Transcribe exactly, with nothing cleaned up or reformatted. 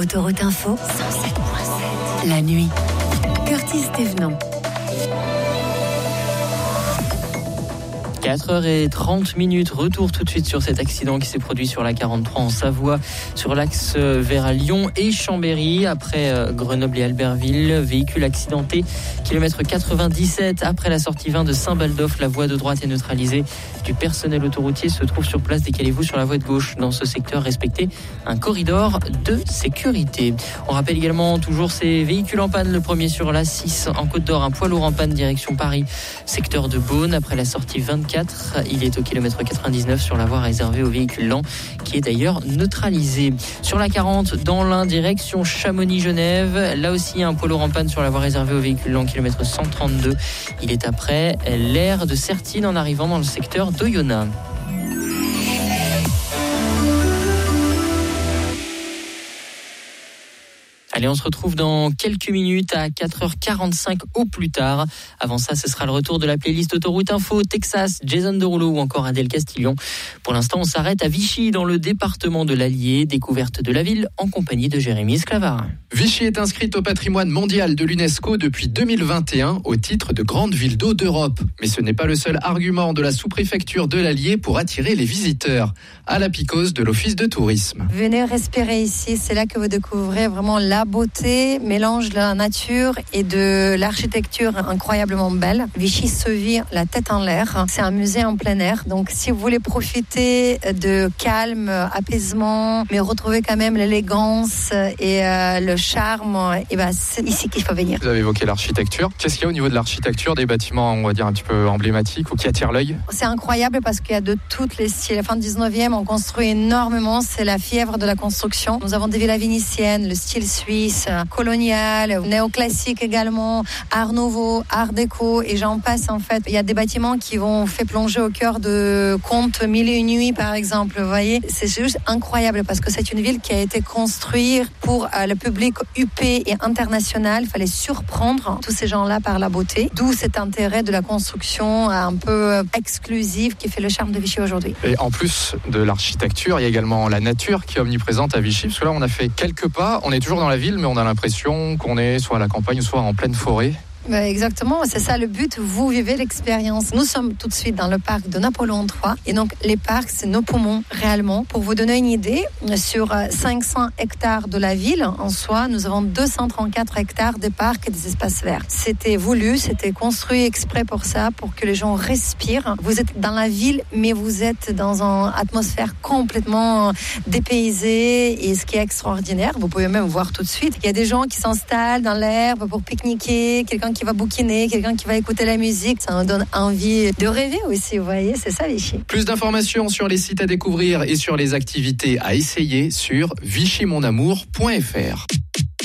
Autoroute Info, cent sept virgule sept. La nuit. Curtis Thévenon. quatre heures trente minutes, retour tout de suite sur cet accident qui s'est produit sur la quarante-trois en Savoie, sur l'axe vers Lyon et Chambéry, après Grenoble et Albertville. Véhicule accidenté, kilomètre quatre-vingt-dix-sept, après la sortie vingt de Saint-Baldoff. La voie de droite est neutralisée. Du personnel autoroutier se trouve sur place. Décalez-vous sur la voie de gauche. Dans ce secteur, respectez un corridor de sécurité. On rappelle également toujours ces véhicules en panne. Le premier sur l'A six en Côte d'Or, un poids lourd en panne direction Paris, secteur de Beaune, après la sortie vingt-quatre. Il est au kilomètre quatre-vingt-dix-neuf sur la voie réservée aux véhicules lents, qui est d'ailleurs neutralisée. Sur la quarante, dans l'Ain, direction Chamonix-Genève, là aussi un poids lourd en panne sur la voie réservée aux véhicules lents, kilomètre cent trente-deux. Il est après l'aire de Sertine en arrivant dans le secteur d'Oyonnax. Allez, on se retrouve dans quelques minutes à quatre heures quarante-cinq au plus tard. Avant ça, ce sera le retour de la playlist Autoroute Info, Texas, Jason Derulo ou encore Adèle Castillon. Pour l'instant, on s'arrête à Vichy, dans le département de l'Allier. Découverte de la ville en compagnie de Jérémy Esclavard. Vichy est inscrite au patrimoine mondial de l'UNESCO depuis deux mille vingt et un au titre de grande ville d'eau d'Europe. Mais ce n'est pas le seul argument de la sous-préfecture de l'Allier pour attirer les visiteurs. À la Picose de l'Office de tourisme. Venez respirer ici, c'est là que vous découvrez vraiment la beauté, mélange de la nature et de l'architecture incroyablement belle. Vichy se vit la tête en l'air. C'est un musée en plein air. Donc si vous voulez profiter de calme, apaisement, mais retrouver quand même l'élégance et euh, le charme, et ben c'est ici qu'il faut venir. Vous avez évoqué l'architecture. Qu'est-ce qu'il y a au niveau de l'architecture, des bâtiments, on va dire, un petit peu emblématiques ou qui attirent l'œil? C'est incroyable parce qu'il y a de toutes les styles. La fin du dix-neuvième, on construit énormément. C'est la fièvre de la construction. Nous avons des villas vénitiennes, le style suisse, colonial, néoclassique également, art nouveau, art déco et j'en passe en fait. Il y a des bâtiments qui vont faire plonger au cœur de contes Mille et une nuits par exemple. Vous voyez, c'est juste incroyable parce que c'est une ville qui a été construite pour euh, le public U P et international. Il fallait surprendre tous ces gens-là par la beauté. D'où cet intérêt de la construction un peu exclusive qui fait le charme de Vichy aujourd'hui. Et en plus de l'architecture, il y a également la nature qui est omniprésente à Vichy. Parce que là, on a fait quelques pas. On est toujours dans la ville, mais on a l'impression qu'on est soit à la campagne, soit en pleine forêt. Exactement, c'est ça le but, vous vivez l'expérience. Nous sommes tout de suite dans le parc de Napoléon trois et donc les parcs, c'est nos poumons réellement. Pour vous donner une idée, sur cinq cents hectares de la ville en soi, nous avons deux cent trente-quatre hectares de parcs et des espaces verts. C'était voulu, c'était construit exprès pour ça, pour que les gens respirent. Vous êtes dans la ville, mais vous êtes dans une atmosphère complètement dépaysée et ce qui est extraordinaire, vous pouvez même voir tout de suite, il y a des gens qui s'installent dans l'herbe pour pique-niquer, quelqu'un qui va bouquiner, quelqu'un qui va écouter la musique, ça nous donne envie de rêver aussi, vous voyez, c'est ça Vichy. Plus d'informations sur les sites à découvrir et sur les activités à essayer sur vichy mon amour point f r.